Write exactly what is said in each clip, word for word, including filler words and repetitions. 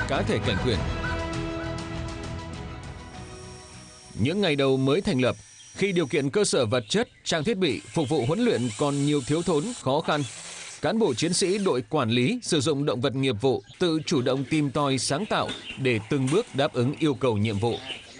cá thể cảnh khuyển. Những ngày đầu mới thành lập, khi điều kiện cơ sở vật chất, trang thiết bị phục vụ huấn luyện còn nhiều thiếu thốn, khó khăn, cán bộ chiến sĩ đội quản lý sử dụng động vật nghiệp vụ tự chủ động tìm tòi sáng tạo để từng bước đáp ứng yêu cầu nhiệm vụ.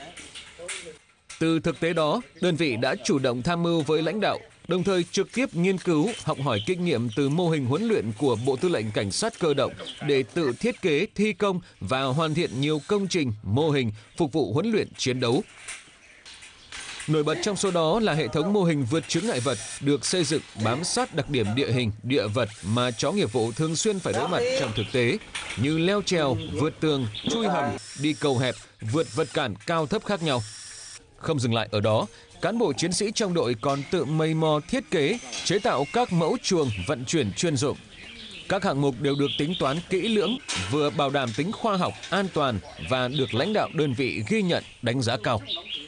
Từ thực tế đó, đơn vị đã chủ động tham mưu với lãnh đạo, đồng thời trực tiếp nghiên cứu, học hỏi kinh nghiệm từ mô hình huấn luyện của Bộ Tư lệnh Cảnh sát Cơ động để tự thiết kế, thi công và hoàn thiện nhiều công trình, mô hình phục vụ huấn luyện chiến đấu. Nổi bật trong số đó là hệ thống mô hình vượt chướng ngại vật được xây dựng bám sát đặc điểm địa hình, địa vật mà chó nghiệp vụ thường xuyên phải đối mặt trong thực tế, như leo trèo, vượt tường, chui hầm, đi cầu hẹp, vượt vật cản cao thấp khác nhau. Không dừng lại ở đó, cán bộ chiến sĩ trong đội còn tự mày mò thiết kế, chế tạo các mẫu chuồng vận chuyển chuyên dụng. Các hạng mục đều được tính toán kỹ lưỡng, vừa bảo đảm tính khoa học, an toàn và được lãnh đạo đơn vị ghi nhận, đánh giá cao.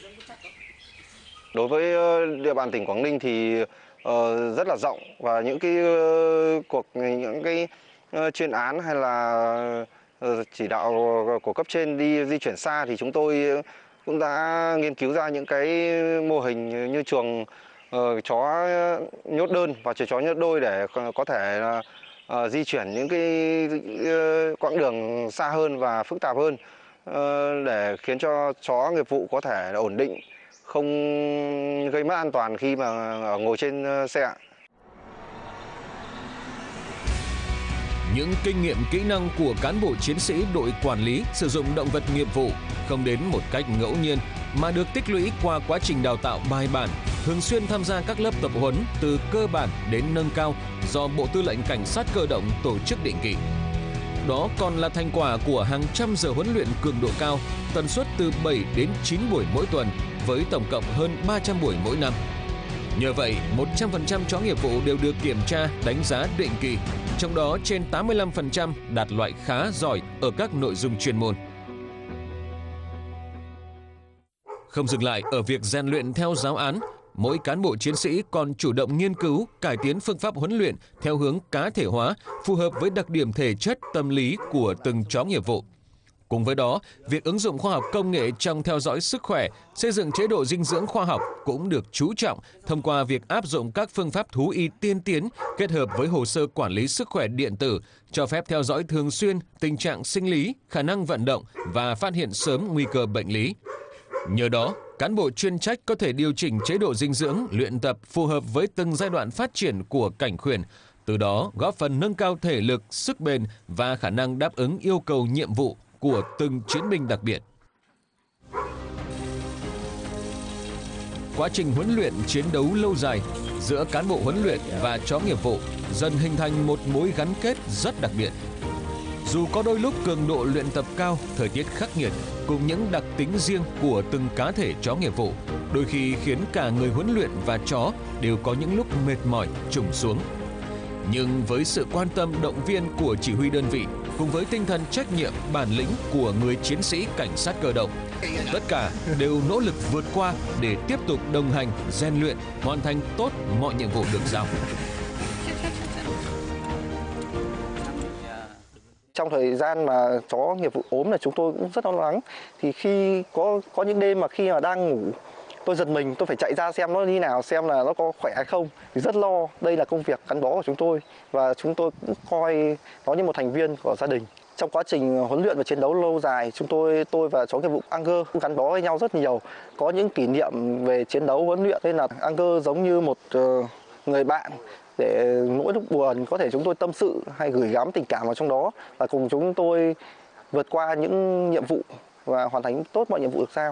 Đối với địa bàn tỉnh Quảng Ninh thì uh, rất là rộng, và những cái uh, cuộc những cái uh, chuyên án hay là uh, chỉ đạo của cấp trên đi di chuyển xa thì chúng tôi cũng đã nghiên cứu ra những cái mô hình như chuồng uh, chó nhốt đơn và chuồng chó nhốt đôi để có thể uh, di chuyển những cái uh, quãng đường xa hơn và phức tạp hơn, uh, để khiến cho chó nghiệp vụ có thể ổn định, không gây mất an toàn khi mà ngồi trên xe. Những kinh nghiệm kỹ năng của cán bộ chiến sĩ đội quản lý sử dụng động vật nghiệp vụ không đến một cách ngẫu nhiên mà được tích lũy qua quá trình đào tạo bài bản, thường xuyên tham gia các lớp tập huấn từ cơ bản đến nâng cao do Bộ Tư lệnh Cảnh sát Cơ động tổ chức định kỳ. Đó còn là thành quả của hàng trăm giờ huấn luyện cường độ cao, tần suất từ bảy đến chín buổi mỗi tuần với tổng cộng hơn ba trăm buổi mỗi năm. Nhờ vậy, một trăm phần trăm chó nghiệp vụ đều được kiểm tra, đánh giá định kỳ, trong đó trên tám mươi lăm phần trăm đạt loại khá giỏi ở các nội dung chuyên môn. Không dừng lại ở việc rèn luyện theo giáo án, mỗi cán bộ chiến sĩ còn chủ động nghiên cứu, cải tiến phương pháp huấn luyện theo hướng cá thể hóa, phù hợp với đặc điểm thể chất, tâm lý của từng chó nghiệp vụ. Cùng với đó, việc ứng dụng khoa học công nghệ trong theo dõi sức khỏe, xây dựng chế độ dinh dưỡng khoa học cũng được chú trọng thông qua việc áp dụng các phương pháp thú y tiên tiến kết hợp với hồ sơ quản lý sức khỏe điện tử, cho phép theo dõi thường xuyên tình trạng sinh lý, khả năng vận động và phát hiện sớm nguy cơ bệnh lý. Nhờ đó, cán bộ chuyên trách có thể điều chỉnh chế độ dinh dưỡng, luyện tập phù hợp với từng giai đoạn phát triển của cảnh khuyển, từ đó góp phần nâng cao thể lực, sức bền và khả năng đáp ứng yêu cầu nhiệm vụ của từng chiến binh đặc biệt. Quá trình huấn luyện chiến đấu lâu dài giữa cán bộ huấn luyện và chó nghiệp vụ dần hình thành một mối gắn kết rất đặc biệt. Dù có đôi lúc cường độ luyện tập cao, thời tiết khắc nghiệt cùng những đặc tính riêng của từng cá thể chó nghiệp vụ, đôi khi khiến cả người huấn luyện và chó đều có những lúc mệt mỏi, trùng xuống. Nhưng với sự quan tâm động viên của chỉ huy đơn vị, cùng với tinh thần trách nhiệm, bản lĩnh của người chiến sĩ cảnh sát cơ động, tất cả đều nỗ lực vượt qua để tiếp tục đồng hành, rèn luyện, hoàn thành tốt mọi nhiệm vụ được giao. Trong thời gian mà chó nghiệp vụ ốm là chúng tôi cũng rất lo lắng. Thì khi có có những đêm mà khi mà đang ngủ, tôi giật mình, tôi phải chạy ra xem nó như nào, xem là nó có khỏe hay không. Thì rất lo, đây là công việc gắn bó của chúng tôi và chúng tôi cũng coi nó như một thành viên của gia đình. Trong quá trình huấn luyện và chiến đấu lâu dài, chúng tôi tôi và chó nghiệp vụ Anger gắn bó với nhau rất nhiều. Có những kỷ niệm về chiến đấu huấn luyện, nên là Anger giống như một người bạn, để mỗi lúc buồn có thể chúng tôi tâm sự hay gửi gắm tình cảm vào trong đó và cùng chúng tôi vượt qua những nhiệm vụ và hoàn thành tốt mọi nhiệm vụ được giao.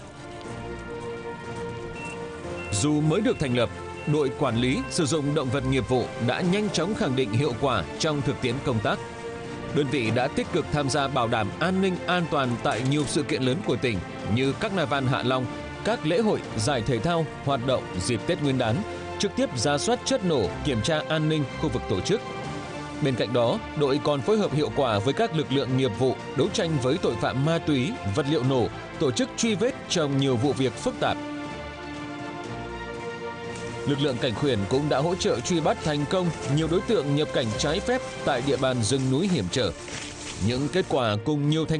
Dù mới được thành lập, đội quản lý sử dụng động vật nghiệp vụ đã nhanh chóng khẳng định hiệu quả trong thực tiễn công tác. Đơn vị đã tích cực tham gia bảo đảm an ninh an toàn tại nhiều sự kiện lớn của tỉnh như Carnival Hạ Long, các lễ hội, giải thể thao, hoạt động dịp Tết Nguyên đán, trực tiếp rà soát chất nổ, kiểm tra an ninh khu vực tổ chức. Bên cạnh đó, đội còn phối hợp hiệu quả với các lực lượng nghiệp vụ đấu tranh với tội phạm ma túy, vật liệu nổ, tổ chức truy vết trong nhiều vụ việc phức tạp. Lực lượng cảnh khuyển cũng đã hỗ trợ truy bắt thành công nhiều đối tượng nhập cảnh trái phép tại địa bàn rừng núi hiểm trở. Những kết quả cùng nhiều thành